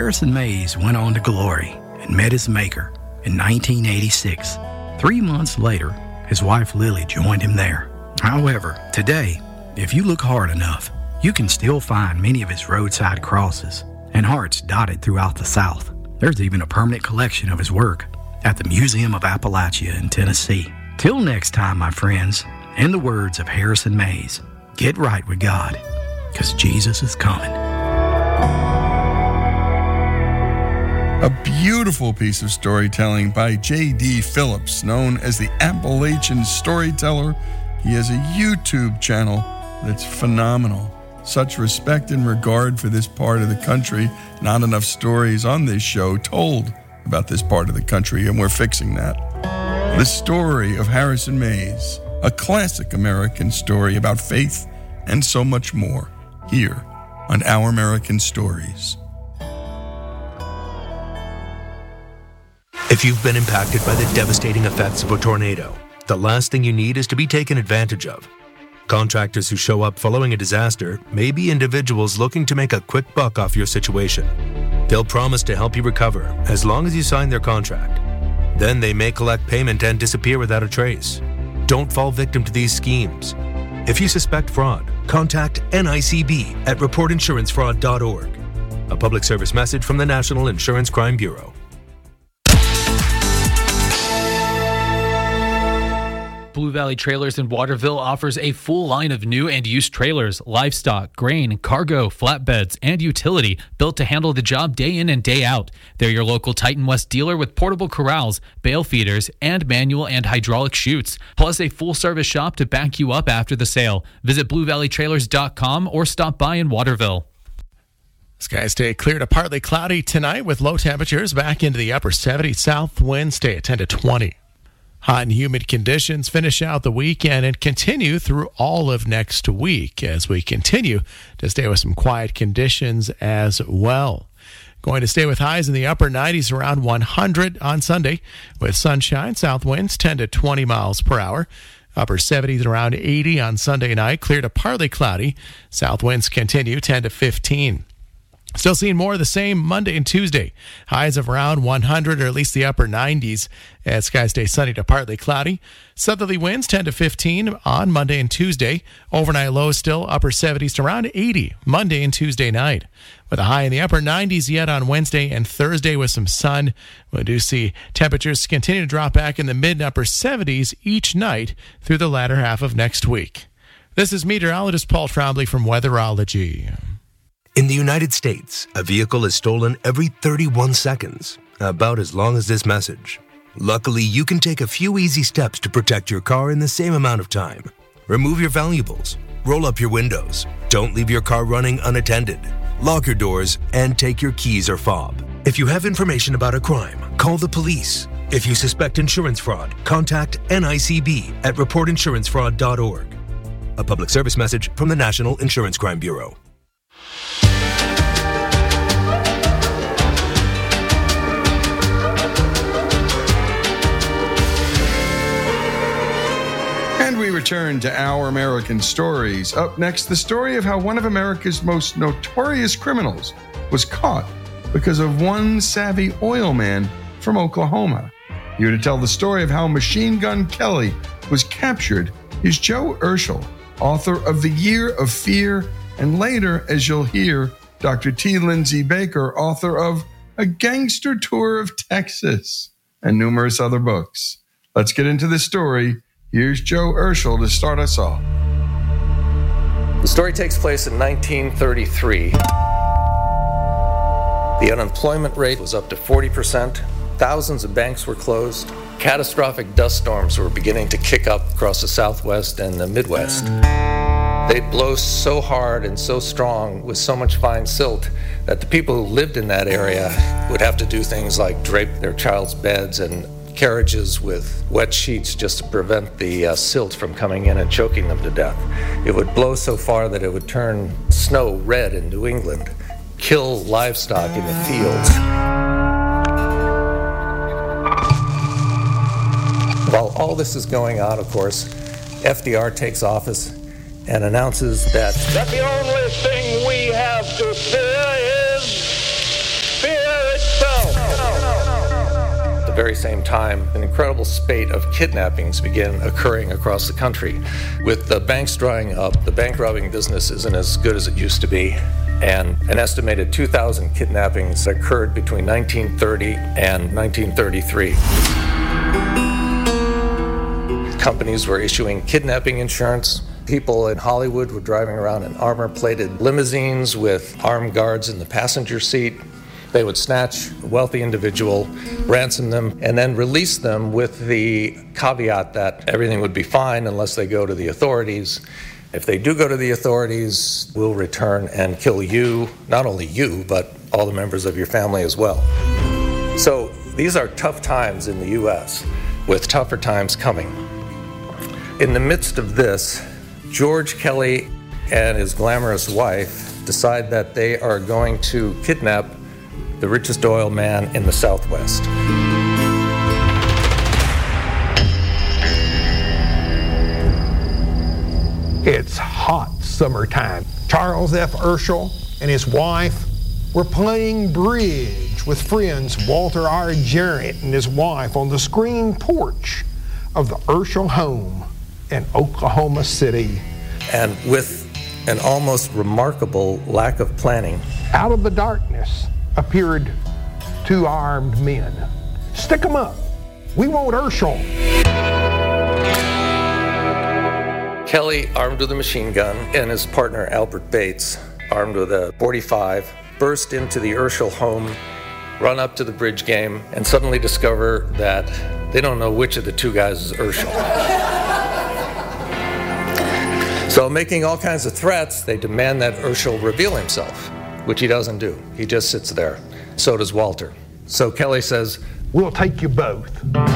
Harrison Mays went on to glory and met his maker in 1986. 3 months later, his wife Lily joined him there. However, today, if you look hard enough, you can still find many of his roadside crosses and hearts dotted throughout the South. There's even a permanent collection of his work at the Museum of Appalachia in Tennessee. Till next time, my friends, in the words of Harrison Mays, get right with God, because Jesus is coming. A beautiful piece of storytelling by J.D. Phillips, known as the Appalachian Storyteller. He has a YouTube channel that's phenomenal. Such respect and regard for this part of the country. Not enough stories on this show told about this part of the country, and we're fixing that. The story of Harrison Mays, a classic American story about faith and so much more, here on Our American Stories. If you've been impacted by the devastating effects of a tornado, the last thing you need is to be taken advantage of. Contractors who show up following a disaster may be individuals looking to make a quick buck off your situation. They'll promise to help you recover as long as you sign their contract. Then they may collect payment and disappear without a trace. Don't fall victim to these schemes. If you suspect fraud, contact NICB at reportinsurancefraud.org. A public service message from the National Insurance Crime Bureau. Blue Valley Trailers in Waterville offers a full line of new and used trailers, livestock, grain, cargo, flatbeds, and utility built to handle the job day in and day out. They're your local Titan West dealer with portable corrals, bale feeders, and manual and hydraulic chutes, plus a full-service shop to back you up after the sale. Visit BlueValleyTrailers.com or stop by in Waterville. Skies stay clear to partly cloudy tonight with low temperatures back into the upper 70s. South winds stay at 10 to 20. Hot and humid conditions finish out the weekend and continue through all of next week as we continue to stay with some quiet conditions as well. Going to stay with highs in the upper 90s around 100 on Sunday with sunshine, south winds 10 to 20 miles per hour. Upper 70s around 80 on Sunday night, clear to partly cloudy. South winds continue 10 to 15. Still seeing more of the same Monday and Tuesday. Highs of around 100 or at least the upper 90s as skies stay sunny to partly cloudy. Southerly winds 10 to 15 on Monday and Tuesday. Overnight lows still upper 70s to around 80 Monday and Tuesday night. With a high in the upper 90s yet on Wednesday and Thursday with some sun. We do see temperatures continue to drop back in the mid and upper 70s each night through the latter half of next week. This is meteorologist Paul Trombley from Weatherology. In the United States, a vehicle is stolen every 31 seconds, about as long as this message. Luckily, you can take a few easy steps to protect your car in the same amount of time. Remove your valuables, roll up your windows, don't leave your car running unattended, lock your doors, and take your keys or fob. If you have information about a crime, call the police. If you suspect insurance fraud, contact NICB at reportinsurancefraud.org. A public service message from the National Insurance Crime Bureau. And we return to Our American Stories. Up next, the story of how one of America's most notorious criminals was caught because of one savvy oil man from Oklahoma. Here to tell the story of how Machine Gun Kelly was captured is Joe Urschel, author of The Year of Fear, and later, as you'll hear, Dr. T. Lindsay Baker, author of A Gangster Tour of Texas and numerous other books. Let's get into the story. Here's Joe Urschel to start us off. The story takes place in 1933. The unemployment rate was up to 40%. Thousands of banks were closed. Catastrophic dust storms were beginning to kick up across the Southwest and the Midwest. They'd blow so hard and so strong with so much fine silt that the people who lived in that area would have to do things like drape their child's beds and carriages with wet sheets just to prevent the silt from coming in and choking them to death. It would blow so far that it would turn snow red in New England, kill livestock in the fields. While all this is going on, of course, FDR takes office and announces that the only thing we have to fear is fear. the very same time, an incredible spate of kidnappings began occurring across the country. With the banks drying up, the bank robbing business isn't as good as it used to be, and an estimated 2,000 kidnappings occurred between 1930 and 1933. Companies were issuing kidnapping insurance. People in Hollywood were driving around in armor-plated limousines with armed guards in the passenger seat. They would snatch a wealthy individual, ransom them, and then release them with the caveat that everything would be fine unless they go to the authorities. If they do go to the authorities, we'll return and kill you, not only you, but all the members of your family as well. So these are tough times in the U.S., with tougher times coming. In the midst of this, George Kelly and his glamorous wife decide that they are going to kidnap the richest oil man in the Southwest. It's hot summertime. Charles F. Urschel and his wife were playing bridge with friends Walter R. Jarrett and his wife on the screen porch of the Urschel home in Oklahoma City. And with an almost remarkable lack of planning, out of the darkness appeared two armed men. Stick 'em up. We want Urschel. Kelly, armed with a machine gun, and his partner Albert Bates, armed with a .45, burst into the Urschel home, run up to the bridge game, and suddenly discover that they don't know which of the two guys is Urschel. So making all kinds of threats, they demand that Urschel reveal himself, which he doesn't do. He just sits there. So does Walter. So Kelly says, "We'll take you both."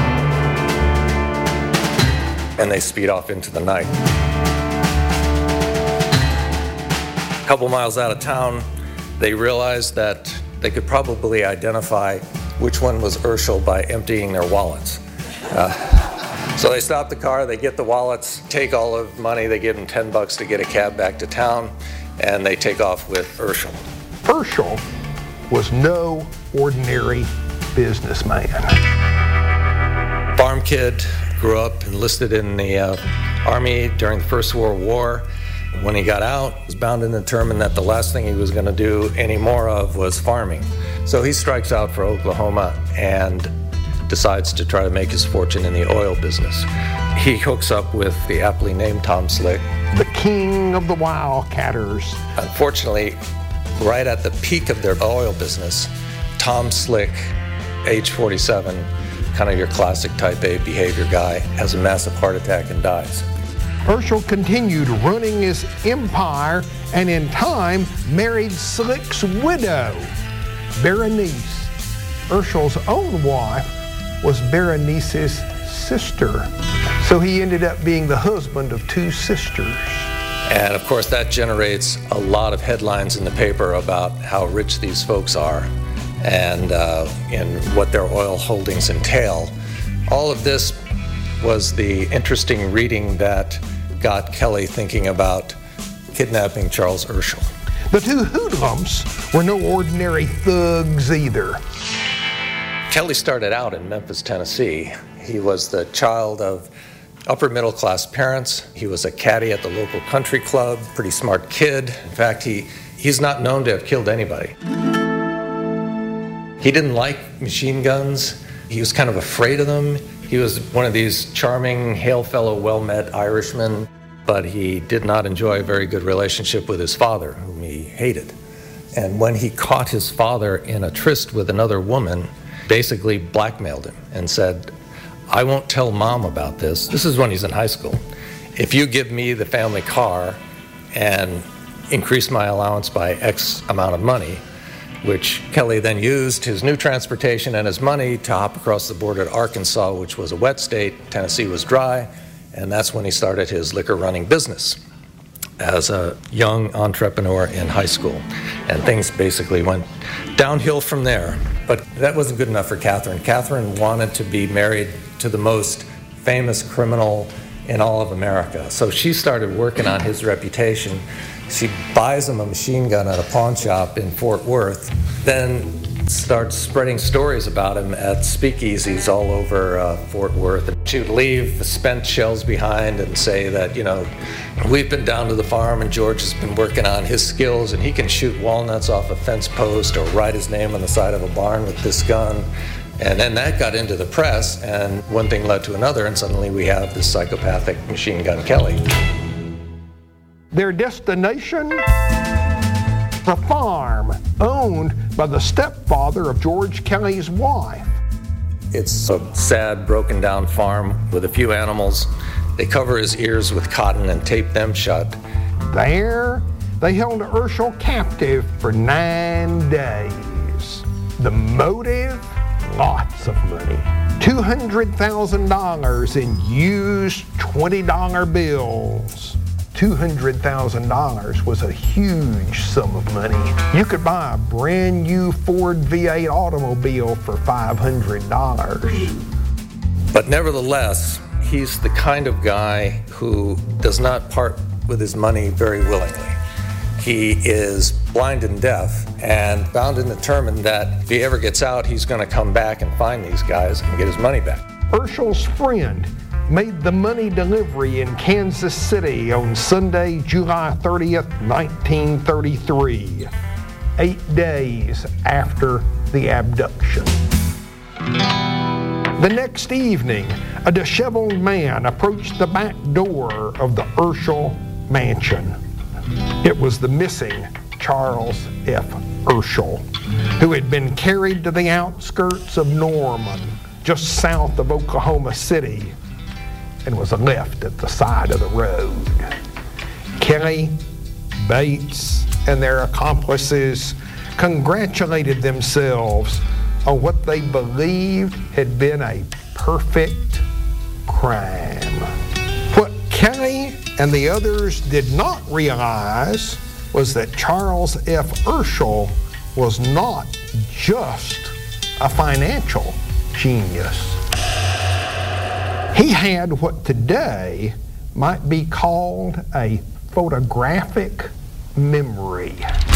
And they speed off into the night. A couple miles out of town, they realized that they could probably identify which one was Urschel by emptying their wallets. So they stop the car, they get the wallets, take all of the money, they give them $10 to get a cab back to town, and they take off with Urschel. Urschel was no ordinary businessman. Farm kid, grew up, enlisted in the Army during the First World War. When he got out, he was bound and determined that the last thing he was going to do any more of was farming. So he strikes out for Oklahoma and decides to try to make his fortune in the oil business. He hooks up with the aptly named Tom Slick, the king of the wildcatters. Unfortunately, right at the peak of their oil business, Tom Slick, age 47, kind of your classic type A behavior guy, has a massive heart attack and dies. Urschel continued running his empire and in time married Slick's widow, Berenice. Urschel's own wife was Berenice's sister. So he ended up being the husband of two sisters. And of course that generates a lot of headlines in the paper about how rich these folks are and what their oil holdings entail. All of this was the interesting reading that got Kelly thinking about kidnapping Charles Urschel. The two hoodlums were no ordinary thugs either. Kelly started out in Memphis, Tennessee. He was the child of upper middle class parents. He was a caddy at the local country club, pretty smart kid. In fact, he's not known to have killed anybody. He didn't like machine guns. He was kind of afraid of them. He was one of these charming, hail fellow, well-met Irishmen, but he did not enjoy a very good relationship with his father, whom he hated. And when he caught his father in a tryst with another woman, basically blackmailed him and said, "I won't tell Mom about this." This is when he's in high school. "If you give me the family car and increase my allowance by X amount of money," which Kelly then used his new transportation and his money to hop across the border to Arkansas, which was a wet state. Tennessee was dry, and that's when he started his liquor running business as a young entrepreneur in high school. And things basically went downhill from there. But that wasn't good enough for Catherine. Catherine wanted to be married to the most famous criminal in all of America. So she started working on his reputation. She buys him a machine gun at a pawn shop in Fort Worth, then starts spreading stories about him at speakeasies all over Fort Worth. She would leave the spent shells behind and say that, we've been down to the farm and George has been working on his skills and he can shoot walnuts off a fence post or write his name on the side of a barn with this gun. And then that got into the press, and one thing led to another, and suddenly we have this psychopathic Machine Gun Kelly. Their destination? The farm owned by the stepfather of George Kelly's wife. It's a sad, broken down farm with a few animals. They cover his ears with cotton and tape them shut. There, they held Urschel captive for 9 days. The motive? Lots of money. $200,000 in used $20 bills. $200,000 was a huge sum of money. You could buy a brand new Ford V8 automobile for $500. But nevertheless, he's the kind of guy who does not part with his money very willingly. He is blind and deaf and bound and determined that if he ever gets out, he's going to come back and find these guys and get his money back. Urschel's friend made the money delivery in Kansas City on Sunday, July 30th, 1933, 8 days after the abduction. The next evening, a disheveled man approached the back door of the Urschel mansion. It was the missing Charles F. Urschel, who had been carried to the outskirts of Norman, just south of Oklahoma City, and was left at the side of the road. Kelly, Bates, and their accomplices congratulated themselves on what they believed had been a perfect crime. What Kelly and the others did not realize was that Charles F. Urschel was not just a financial genius. He had what today might be called a photographic memory.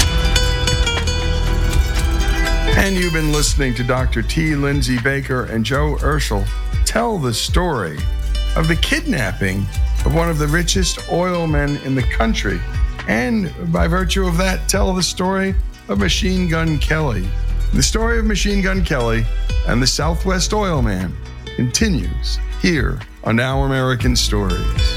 And you've been listening to Dr. T. Lindsay Baker and Joe Urschel tell the story of the kidnapping of one of the richest oil men in the country, and by virtue of that, tell the story of Machine Gun Kelly. The story of Machine Gun Kelly and the Southwest Oil Man continues here on Our American Stories.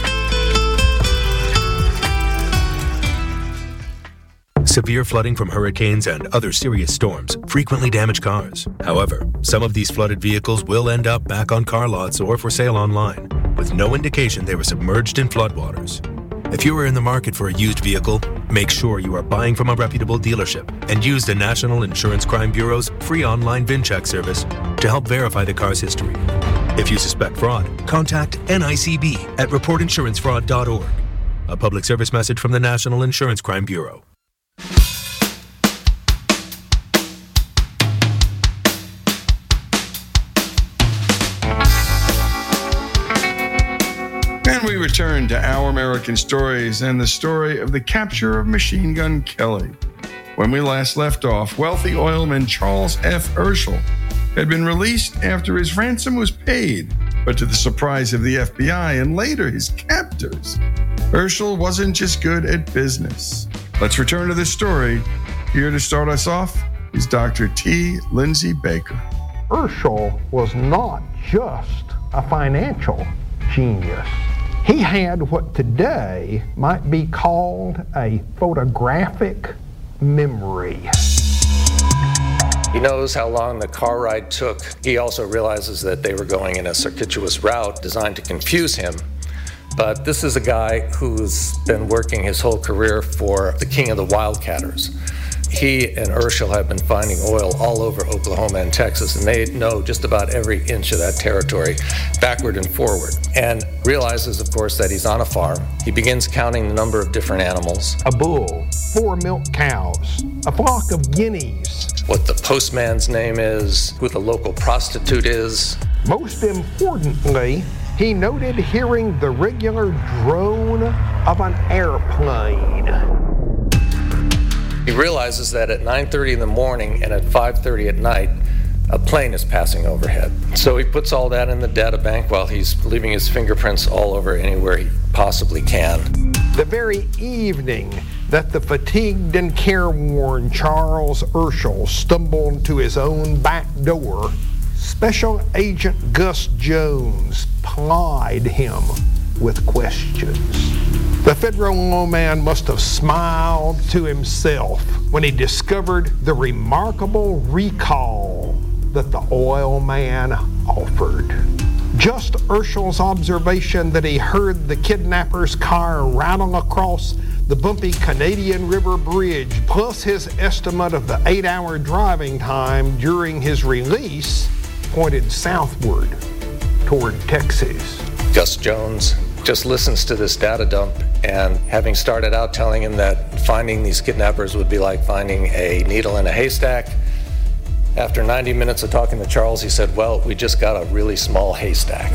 Severe flooding from hurricanes and other serious storms frequently damage cars. However, some of these flooded vehicles will end up back on car lots or for sale online, with no indication they were submerged in floodwaters. If you are in the market for a used vehicle, make sure you are buying from a reputable dealership and use the National Insurance Crime Bureau's free online VIN-check service to help verify the car's history. If you suspect fraud, contact NICB at reportinsurancefraud.org. A public service message from the National Insurance Crime Bureau. And we return to Our American Stories and the story of the capture of Machine Gun Kelly. When we last left off, wealthy oilman Charles F. Urschel had been released after his ransom was paid, but to the surprise of the FBI and later his captors, Urschel wasn't just good at business. Let's return to this story. Here to start us off is Dr. T. Lindsay Baker. Urschel was not just a financial genius. He had what today might be called a photographic memory. He knows how long the car ride took. He also realizes that they were going in a circuitous route designed to confuse him. But this is a guy who's been working his whole career for the king of the wildcatters. He and Urschel have been finding oil all over Oklahoma and Texas, and they know just about every inch of that territory, backward and forward. And realizes, of course, that he's on a farm. He begins counting the number of different animals. A bull, 4 milk cows, a flock of guineas. What the postman's name is, who the local prostitute is. Most importantly, he noted hearing the regular drone of an airplane. He realizes that at 9:30 in the morning and at 5:30 at night, a plane is passing overhead. So he puts all that in the data bank while he's leaving his fingerprints all over anywhere he possibly can. The very evening that the fatigued and careworn Charles Urschel stumbled to his own back door, Special Agent Gus Jones plied him with questions. The federal lawman must have smiled to himself when he discovered the remarkable recall that the oil man offered. Just Urschel's observation that he heard the kidnapper's car rattle across the bumpy Canadian River Bridge, plus his estimate of the 8-hour driving time during his release, pointed southward toward Texas. Gus Jones just listens to this data dump, and having started out telling him that finding these kidnappers would be like finding a needle in a haystack, after 90 minutes of talking to Charles, he said, well, we just got a really small haystack.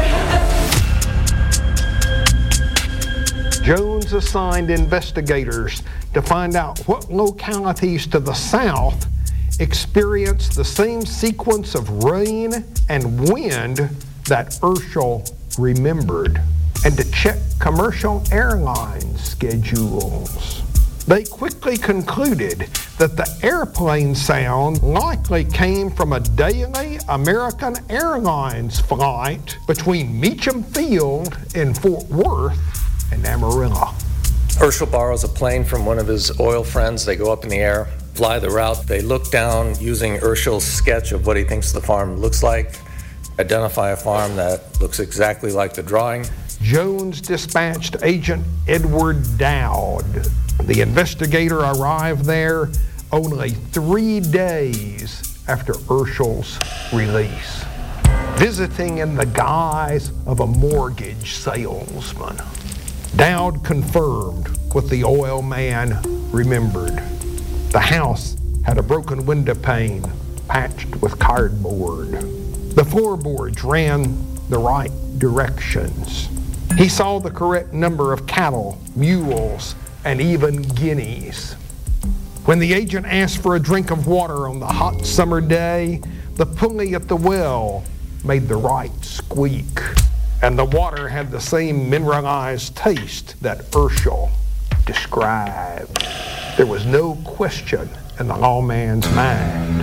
Jones assigned investigators to find out what localities to the south experienced the same sequence of rain and wind that Urschel remembered, and to check commercial airline schedules. They quickly concluded that the airplane sound likely came from a daily American Airlines flight between Meacham Field in Fort Worth and Amarillo. Urschel borrows a plane from one of his oil friends. They go up in the air, fly the route. They look down using Urschel's sketch of what he thinks the farm looks like, identify a farm that looks exactly like the drawing. Jones dispatched Agent Edward Dowd. The investigator arrived there only 3 days after Urschel's release, visiting in the guise of a mortgage salesman. Dowd confirmed what the oil man remembered. The house had a broken window pane patched with cardboard. The floorboards ran the right directions. He saw the correct number of cattle, mules, and even guineas. When the agent asked for a drink of water on the hot summer day, the pulley at the well made the right squeak, and the water had the same mineralized taste that Urschel described. There was no question in the lawman's mind.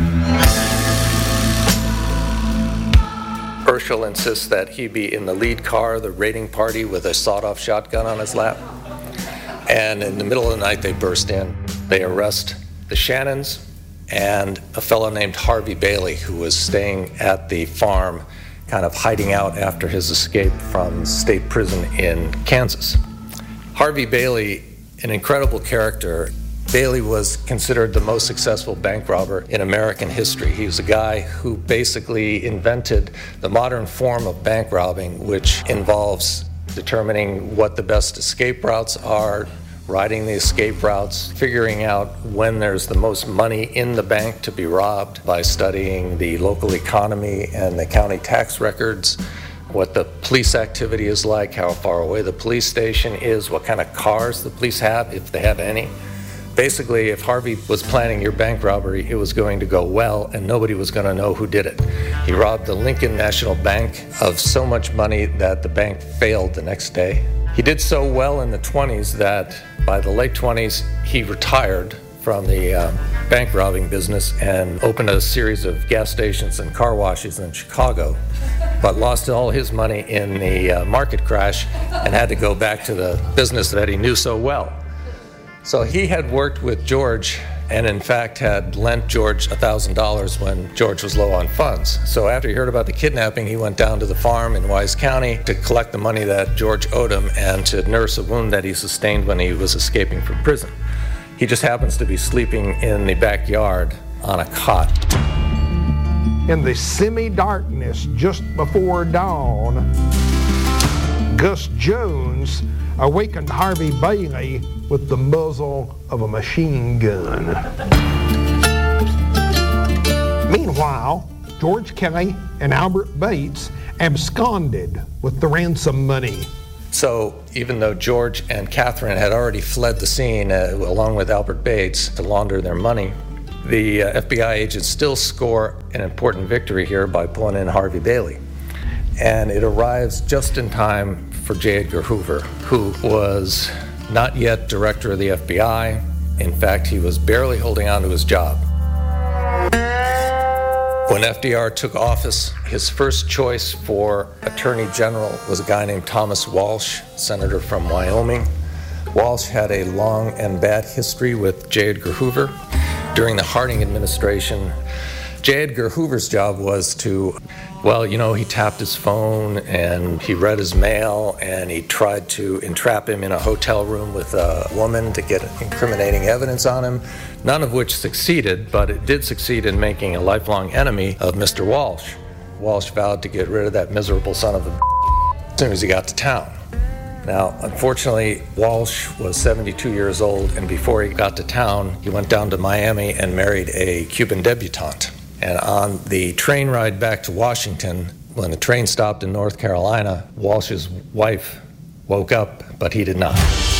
Urschel insists that he be in the lead car, the raiding party, with a sawed-off shotgun on his lap. And in the middle of the night, they burst in. They arrest the Shannons and a fellow named Harvey Bailey, who was staying at the farm, kind of hiding out after his escape from state prison in Kansas. Harvey Bailey, an incredible character. Bailey was considered the most successful bank robber in American history. He was a guy who basically invented the modern form of bank robbing, which involves determining what the best escape routes are, riding the escape routes, figuring out when there's the most money in the bank to be robbed by studying the local economy and the county tax records, what the police activity is like, how far away the police station is, what kind of cars the police have, if they have any. Basically, if Harvey was planning your bank robbery, it was going to go well and nobody was going to know who did it. He robbed the Lincoln National Bank of so much money that the bank failed the next day. He did so well in the 20s that by the late 20s, he retired from the bank robbing business and opened a series of gas stations and car washes in Chicago, but lost all his money in the market crash and had to go back to the business that he knew so well. So he had worked with George and in fact had lent George $1,000 when George was low on funds. So after he heard about the kidnapping, he went down to the farm in Wise County to collect the money that George owed him and to nurse a wound that he sustained when he was escaping from prison. He just happens to be sleeping in the backyard on a cot. In the semi-darkness just before dawn, Gus Jones awakened Harvey Bailey with the muzzle of a machine gun. Meanwhile, George Kelly and Albert Bates absconded with the ransom money. So even though George and Catherine had already fled the scene along with Albert Bates to launder their money, the FBI agents still score an important victory here by pulling in Harvey Bailey. And it arrives just in time for J. Edgar Hoover, who was not yet director of the FBI. In fact, he was barely holding on to his job. When FDR took office, his first choice for Attorney General was a guy named Thomas Walsh, senator from Wyoming. Walsh had a long and bad history with J. Edgar Hoover. During the Harding administration, J. Edgar Hoover's job was to, he tapped his phone and he read his mail and he tried to entrap him in a hotel room with a woman to get incriminating evidence on him, none of which succeeded, but it did succeed in making a lifelong enemy of Mr. Walsh. Walsh vowed to get rid of that miserable son of a as soon as he got to town. Now, unfortunately, Walsh was 72 years old, and before he got to town, he went down to Miami and married a Cuban debutante. And on the train ride back to Washington, when the train stopped in North Carolina, Walsh's wife woke up, but he did not.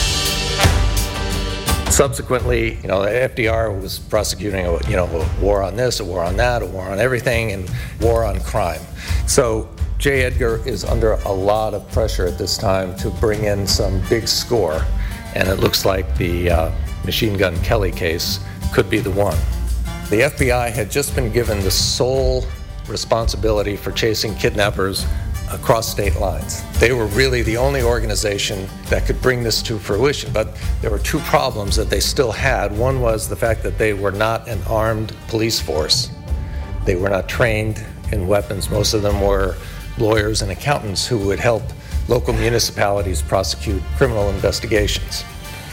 Subsequently, the FDR was prosecuting a war on this, a war on that, a war on everything, and war on crime. So J. Edgar is under a lot of pressure at this time to bring in some big score, and it looks like the Machine Gun Kelly case could be the one. The FBI had just been given the sole responsibility for chasing kidnappers across state lines. They were really the only organization that could bring this to fruition, but there were two problems that they still had. One was the fact that they were not an armed police force. They were not trained in weapons. Most of them were lawyers and accountants who would help local municipalities prosecute criminal investigations.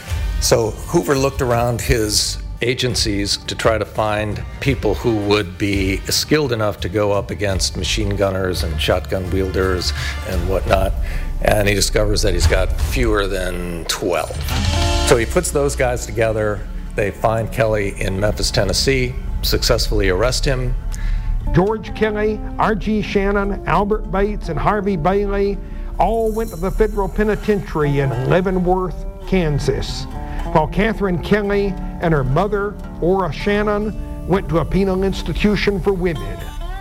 So Hoover looked around his agencies to try to find people who would be skilled enough to go up against machine gunners and shotgun wielders and whatnot, and he discovers that he's got fewer than 12. So he puts those guys together. They find Kelly in Memphis, Tennessee, successfully arrest him. George Kelly, R.G. Shannon, Albert Bates, and Harvey Bailey all went to the federal penitentiary in Leavenworth, Kansas, while Catherine Kelly and her mother, Ora Shannon, went to a penal institution for women,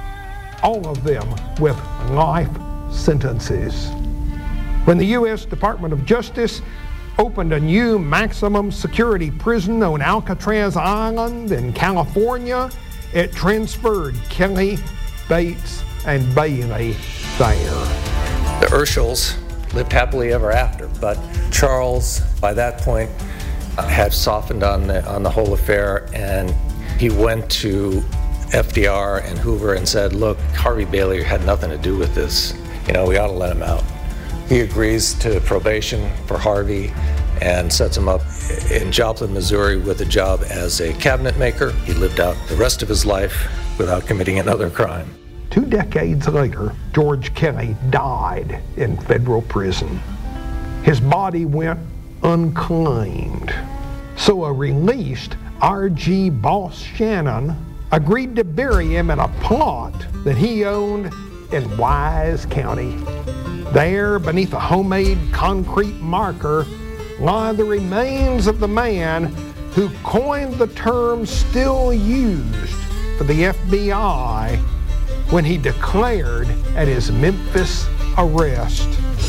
all of them with life sentences. When the U.S. Department of Justice opened a new maximum security prison on Alcatraz Island in California, it transferred Kelly, Bates, and Bailey there. The Urschels lived happily ever after, but Charles, by that point, had softened on the whole affair, and he went to FDR and Hoover and said, look, Harvey Bailey had nothing to do with this. We ought to let him out. He agrees to probation for Harvey and sets him up in Joplin, Missouri with a job as a cabinet maker. He lived out the rest of his life without committing another crime. 2 decades later, George Kelly died in federal prison. His body went unclaimed. So a released R.G. Boss Shannon agreed to bury him in a plot that he owned in Wise County. There, beneath a homemade concrete marker, lie the remains of the man who coined the term still used for the FBI when he declared at his Memphis arrest,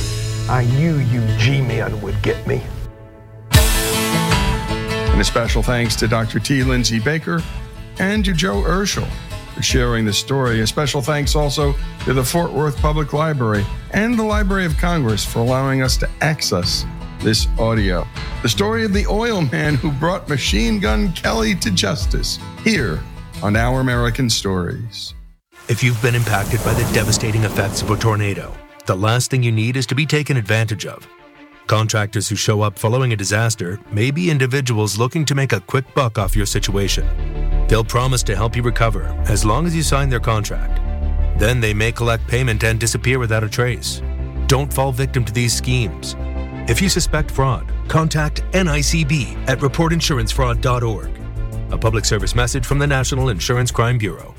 I knew you G-men would get me. And a special thanks to Dr. T. Lindsay Baker and to Joe Urschel for sharing the story. A special thanks also to the Fort Worth Public Library and the Library of Congress for allowing us to access this audio. The story of the oil man who brought Machine Gun Kelly to justice, here on Our American Stories. If you've been impacted by the devastating effects of a tornado, the last thing you need is to be taken advantage of. Contractors who show up following a disaster may be individuals looking to make a quick buck off your situation. They'll promise to help you recover as long as you sign their contract. Then they may collect payment and disappear without a trace. Don't fall victim to these schemes. If you suspect fraud, contact NICB at reportinsurancefraud.org. A public service message from the National Insurance Crime Bureau.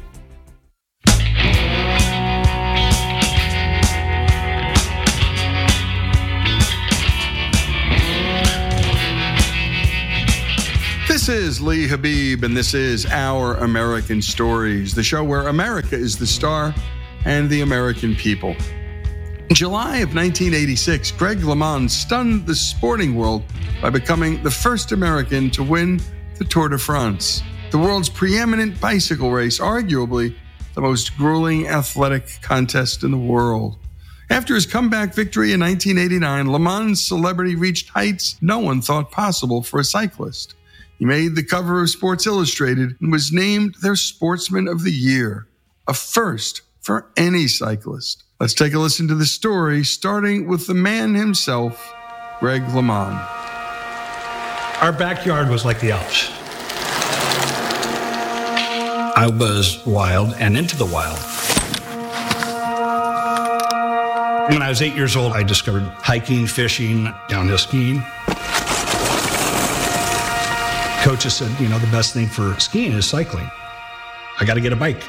This is Lee Habib, and this is Our American Stories, the show where America is the star and the American people. In July of 1986, Greg LeMond stunned the sporting world by becoming the first American to win the Tour de France, the world's preeminent bicycle race, arguably the most grueling athletic contest in the world. After his comeback victory in 1989, LeMond's celebrity reached heights no one thought possible for a cyclist. He made the cover of Sports Illustrated and was named their Sportsman of the Year, a first for any cyclist. Let's take a listen to the story, starting with the man himself, Greg LeMond. Our backyard was like the Alps. I was wild and into the wild. When I was 8 years old, I discovered hiking, fishing, downhill skiing. Coaches said, the best thing for skiing is cycling. I got to get a bike.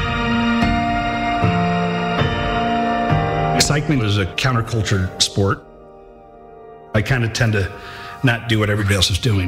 Cycling is a counterculture sport. I kind of tend to not do what everybody else is doing.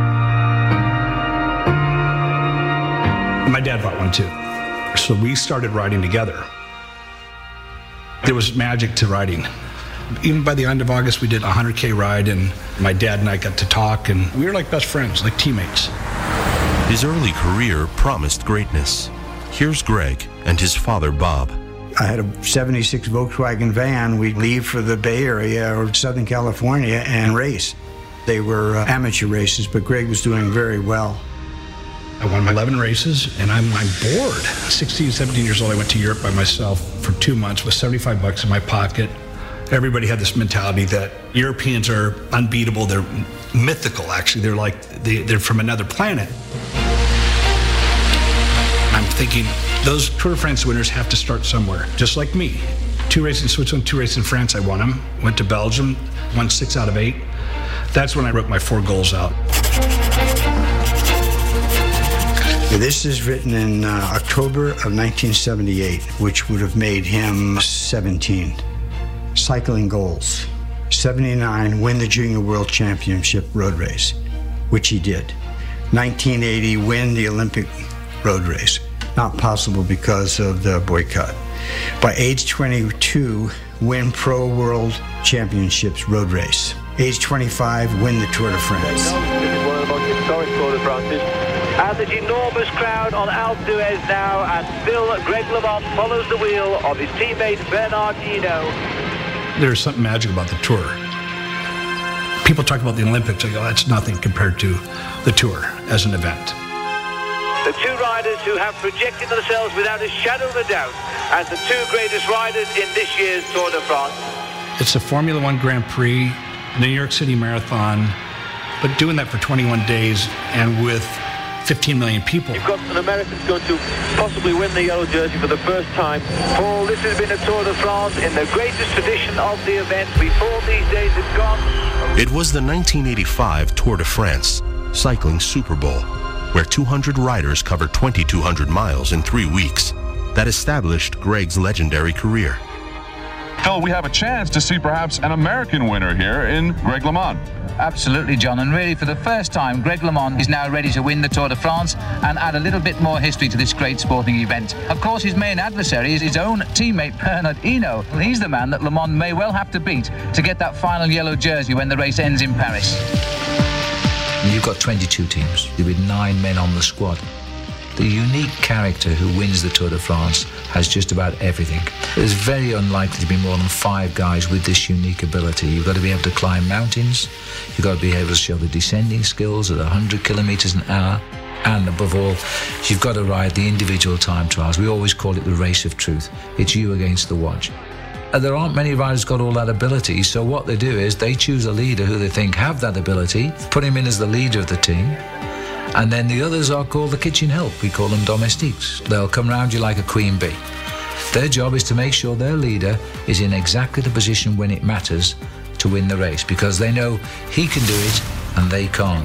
My dad bought one too. So we started riding together. There was magic to riding. Even by the end of August, we did a 100K ride, and my dad and I got to talk, and we were like best friends, like teammates. His early career promised greatness. Here's Greg and his father, Bob. I had a 76 Volkswagen van. We'd leave for the Bay Area or Southern California and race. They were amateur races, but Greg was doing very well. I won 11 races, and I'm bored. 16, 17 years old, I went to Europe by myself for 2 months with $75 in my pocket. Everybody had this mentality that Europeans are unbeatable. They're mythical, actually. They're from another planet. I'm thinking, those Tour de France winners have to start somewhere, just like me. 2 races in Switzerland, 2 races in France, I won them. Went to Belgium, won 6 out of 8. That's when I wrote my 4 goals out. This is written in October of 1978, which would have made him 17. Cycling goals. 79, win the Junior World Championship road race, which he did. 1980, win the Olympic road race. Not possible because of the boycott. By age 22, win Pro World Championships road race. Age 25, win the Tour de France. This is one of the most historic Tour de France's. And there's an enormous crowd on Alpe d'Huez now, and still Greg LeMond follows the wheel of his teammate Bernard Hinault. There's something magic about the Tour. People talk about the Olympics, I go, that's nothing compared to the Tour as an event. The 2 riders who have projected themselves without a shadow of a doubt as the 2 greatest riders in this year's Tour de France. It's a Formula One Grand Prix, New York City Marathon, but doing that for 21 days and with 15 million people. You've got an American going to possibly win the yellow jersey for the first time. Paul, this has been a Tour de France in the greatest tradition of the event. Before these days had gone. It was the 1985 Tour de France, cycling Super Bowl, where 200 riders covered 2,200 miles in 3 weeks. That established Greg's legendary career. Phil, we have a chance to see perhaps an American winner here in Greg LeMond. Absolutely, John, and really for the first time, Greg LeMond is now ready to win the Tour de France and add a little bit more history to this great sporting event. Of course, his main adversary is his own teammate, Bernard Hinault. He's the man that LeMond may well have to beat to get that final yellow jersey when the race ends in Paris. You've got 22 teams with 9 men on the squad. The unique character who wins the Tour de France has just about everything. It's very unlikely to be more than 5 guys with this unique ability. You've got to be able to climb mountains. You've got to be able to show the descending skills at 100 kilometers an hour. And above all, you've got to ride the individual time trials. We always call it the race of truth. It's you against the watch. There aren't many riders got all that ability, so what they do is they choose a leader who they think have that ability, put him in as the leader of the team, and then the others are called the kitchen help. We call them domestiques. They'll come round you like a queen bee. Their job is to make sure their leader is in exactly the position when it matters to win the race, because they know he can do it and they can't.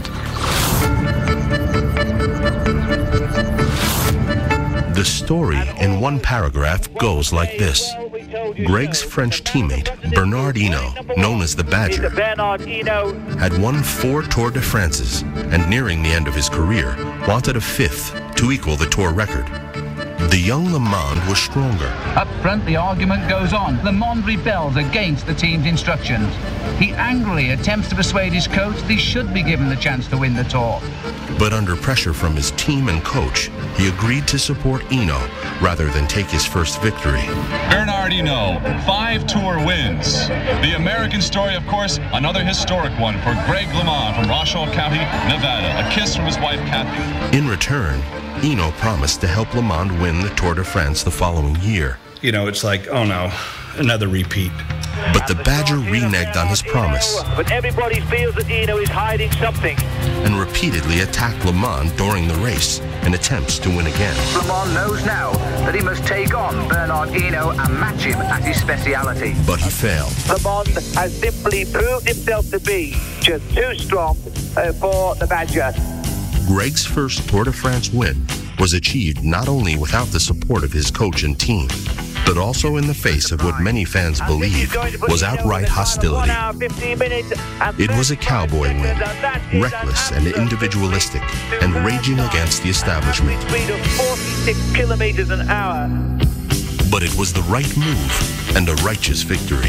The story in one paragraph goes like this. Greg's French teammate, Bernard Hinault, known as the Badger, had won 4 Tour de France's and nearing the end of his career, wanted a 5th to equal the Tour record. The young Le Monde was stronger. Up front, the argument goes on. Le Monde rebels against the team's instructions. He angrily attempts to persuade his coach that he should be given the chance to win the Tour. But under pressure from his team and coach, he agreed to support Hinault rather than take his first victory. Bernard Hinault, 5 Tour wins. The American story, of course, another historic one for Greg LeMond from Washoe County, Nevada. A kiss from his wife, Kathy. In return, Hinault promised to help Le Monde win the Tour de France the following year. You know, it's like, oh no, another repeat. But the Badger reneged on his promise. But everybody feels that Hinault is hiding something. And repeatedly attacked Le Monde during the race in attempts to win again. Le Monde knows now that he must take on Bernard Hinault and match him at his speciality. But he failed. Le Monde has simply proved himself to be just too strong for the Badger. Greg's first Tour de France win was achieved not only without the support of his coach and team, but also in the face of what many fans believe was outright hostility. It was a cowboy win, reckless and individualistic, and raging against the establishment. Speed of 46 kilometers an hour. But it was the right move and a righteous victory.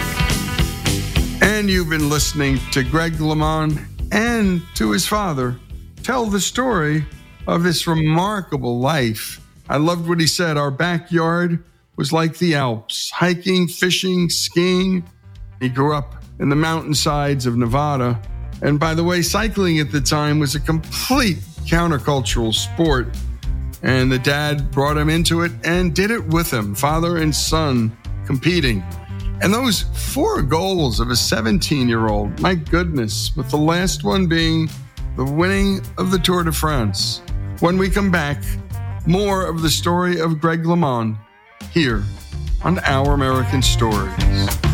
And you've been listening to Greg LeMond and to his father tell the story of this remarkable life. I loved what he said. Our backyard was like the Alps, hiking, fishing, skiing. He grew up in the mountainsides of Nevada. And by the way, cycling at the time was a complete countercultural sport. And the dad brought him into it and did it with him, father and son competing. And those 4 goals of a 17-year-old, my goodness, with the last one being the winning of the Tour de France. When we come back, more of the story of Greg LeMond here on Our American Stories.